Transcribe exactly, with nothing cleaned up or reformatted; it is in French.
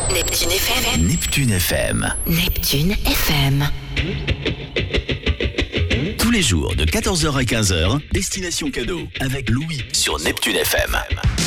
Neptune F M. Neptune F M. Neptune F M. Tous les jours de quatorze heures à quinze heures, Destination Cadeau avec Louis sur Neptune F M.